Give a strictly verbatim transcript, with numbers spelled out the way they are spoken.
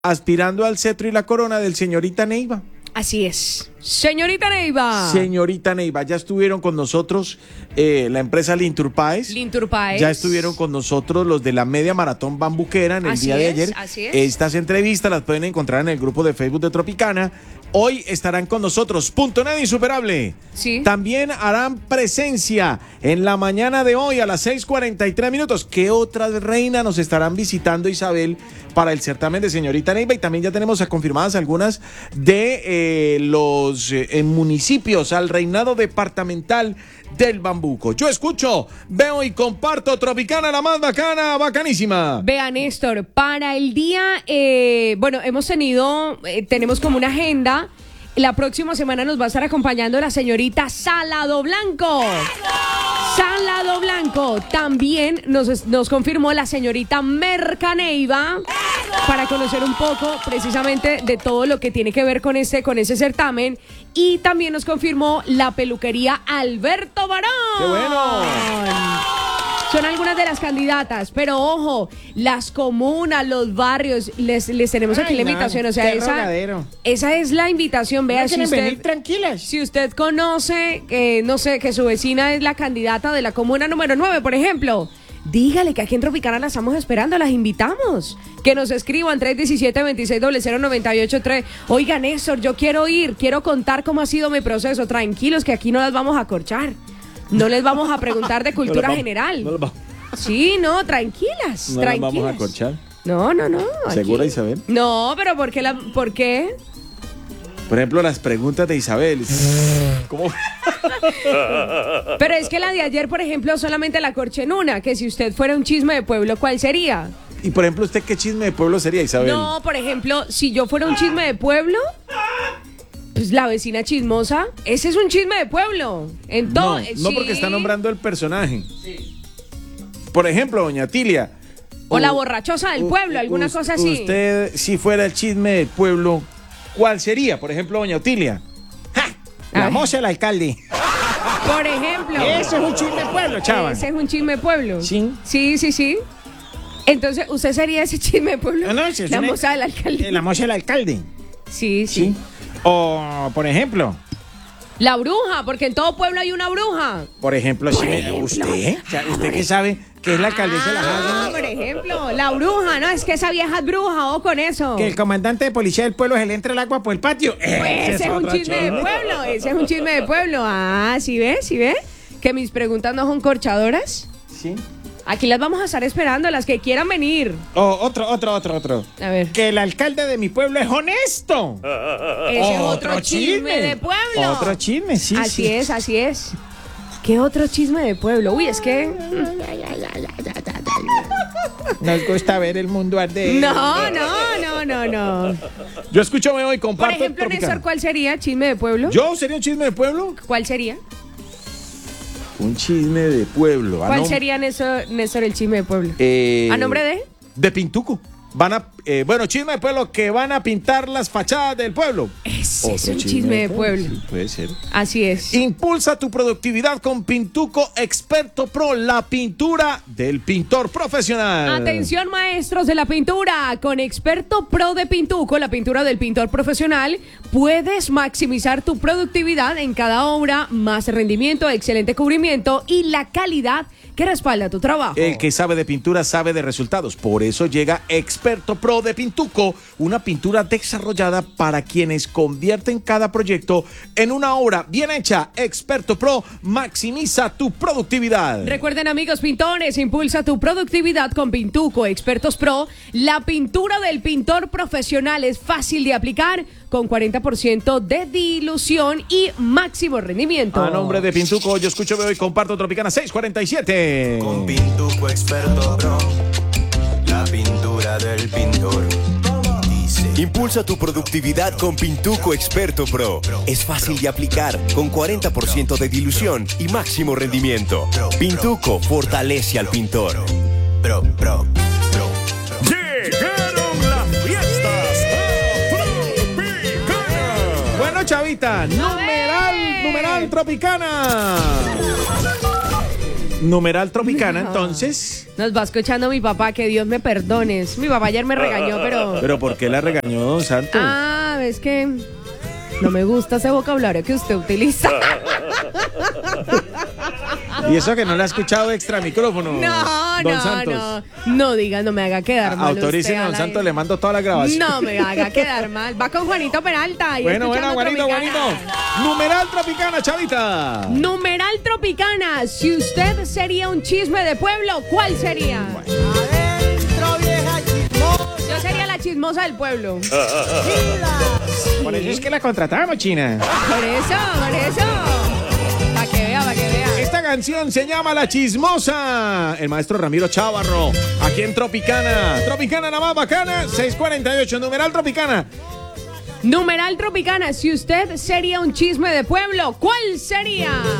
aspirando al cetro y la corona del señorita Neiva. Así es. Señorita Neiva. Señorita Neiva, ya estuvieron con nosotros eh, la empresa Linturpaes. Linturpaes. Ya estuvieron con nosotros los de la media maratón bambuquera en el así día es, de ayer. Así es. Estas entrevistas las pueden encontrar en el grupo de Facebook de Tropicana. Hoy estarán con nosotros Punto Net Insuperable. Sí. También harán presencia en la mañana de hoy a las seis cuarenta y tres minutos. ¿Qué otras reinas nos estarán visitando, Isabel, para el certamen de Señorita Neiva? Y también ya tenemos confirmadas algunas de eh, los eh, municipios al reinado departamental del Bambuco. Yo escucho, veo y comparto Tropicana, la más bacana, bacanísima. Vea, Néstor, para el día, eh, bueno, hemos tenido, eh, tenemos como una agenda. La próxima semana nos va a estar acompañando la señorita Salado Blanco. Salado Blanco. También nos, nos confirmó la señorita Mercaneiva para conocer un poco precisamente de todo lo que tiene que ver con ese, con ese certamen. Y también nos confirmó la peluquería Alberto Barón. ¡Qué bueno! Son algunas de las candidatas, pero ojo, las comunas, los barrios, les, les tenemos aquí Ay, la no, invitación. O sea, qué esa, rogadero. esa es la invitación. Vea, No si quieren usted, venir tranquilas. si usted conoce, eh, no sé, que su vecina es la candidata de la comuna número nueve, por ejemplo, dígale que aquí en Tropicana la estamos esperando, las invitamos. Que nos escriban tres uno siete, dos seis cero cero, nueve ocho tres. Oiga, Néstor, yo quiero ir, quiero contar cómo ha sido mi proceso. Tranquilos, que aquí no las vamos a corchar. No les vamos a preguntar de cultura no vamos, general. No las vamos, Sí, no, tranquilas, no tranquilas. las vamos a corchar. No, no, no. aquí- ¿Segura, Isabel? No, pero ¿por qué? La, ¿por qué? Por ejemplo, las preguntas de Isabel. ¿Cómo? Pero es que la de ayer, por ejemplo, solamente la corché en una. Que si usted fuera un chisme de pueblo, ¿cuál sería? Y por ejemplo, ¿usted qué chisme de pueblo sería, Isabel? No, por ejemplo, si yo fuera un chisme de pueblo, pues la vecina chismosa, ese es un chisme de pueblo. No, Entonces, no porque está nombrando el personaje. Por ejemplo, doña Tilia. O la u- borrachosa del u- pueblo, alguna us- cosa así. Usted, si fuera el chisme del pueblo, ¿cuál sería? Por ejemplo, doña Otilia. La Ay. moza del alcalde. Por ejemplo. Eso es un chisme de pueblo, chaval. Ese es un chisme de pueblo. Sí. Sí, sí, sí. Entonces, ¿usted sería ese chisme de pueblo? No, no, ese es la una- moza del alcalde. La moza del alcalde. Sí, sí, Sí. O, por ejemplo, La bruja, porque en todo pueblo hay una bruja. por ejemplo, si me- usted, o sea, usted que sabe que es la alcaldesa de la Ah, Jaya, por ejemplo, la bruja, ¿no? Es que esa vieja es bruja, o con eso. que el comandante de policía del pueblo se le entra el agua por el patio. Pues ese es un otro chisme de pueblo, ese es un chisme de pueblo. Ah, ¿sí ve? ¿Sí ve? Que mis preguntas no son corchadoras. Sí. Aquí las vamos a estar esperando, las que quieran venir. O otro, otro, otro, otro. A ver. Que el alcalde de mi pueblo es honesto. Ese es otro chisme de pueblo. Otro chisme, sí, Así sí. es, así es. ¿Qué otro chisme de pueblo? Uy, es que... Nos gusta ver el mundo arder. No, no, no, no, no. Yo escucho, veo y Por comparto. ejemplo, Tropicana. Néstor, ¿cuál sería chisme de pueblo? ¿Yo sería un chisme de pueblo? ¿Cuál sería? Un chisme de pueblo. a ¿Cuál nom- sería, Néstor, Néstor, el chisme de pueblo? Eh, ¿A nombre de? De Pintuco. Van a, eh, bueno, chisme de pueblo, que van a pintar las fachadas del pueblo. Ese es Otro un chisme de pueblo. Sí, puede ser. Así es. Impulsa tu productividad con Pintuco Experto Pro, la pintura del pintor profesional. Atención, maestros de la pintura. Con Experto Pro de Pintuco, la pintura del pintor profesional, puedes maximizar tu productividad en cada obra, más rendimiento, excelente cubrimiento y la calidad que respalda tu trabajo. El que sabe de pintura sabe de resultados. Por eso llega Experto Pro de Pintuco, una pintura desarrollada para quienes convierten cada proyecto en una obra bien hecha. Experto Pro maximiza tu productividad. Recuerden, amigos pintores, impulsa tu productividad con Pintuco Expertos Pro. La pintura del pintor profesional es fácil de aplicar, con cuarenta por ciento de dilución y máximo rendimiento. A nombre de Pintuco, yo escucho, veo y comparto Tropicana seis cuarenta y siete. Con Pintuco Experto Pro, la pintura del pintor. Dice. Impulsa tu productividad con Pintuco Experto Pro. Es fácil de aplicar, con cuarenta por ciento de dilución y máximo rendimiento. Pintuco fortalece al pintor. Pro, pro, pro. Llegaron las fiestas a Tropicana. Bueno, chavita, numeral, numeral Tropicana. Numeral Tropicana, entonces. Nos va escuchando mi papá, que Dios me perdone. Mi papá ayer me regañó, pero... ¿Pero por qué la regañó don Santos? Ah, es que no me gusta ese vocabulario que usted utiliza. Y eso que no le ha escuchado extra micrófono. No, don no, Santos. no. No diga, no me haga quedar mal. Autoricen a don Santos, le mando toda la grabación. No me haga quedar mal. Va con Juanito Peralta. Y Bueno, bueno, escuchando Juanito, Tropicana. Juanito. Numeral Tropicana, chavita. Numeral Tropicana. Si usted sería un chisme de pueblo, ¿cuál sería? Adentro, vieja chismosa. Yo sería la chismosa del pueblo. Por eso es que la contratamos, China. Por eso, por eso. Para que vea, para que vea. Esta canción se llama La Chismosa. El maestro Ramiro Chávarro, aquí en Tropicana. Tropicana, la más bacana. seis cuarenta y ocho, numeral Tropicana. Numeral Tropicana. Si usted sería un chisme de pueblo, ¿cuál sería?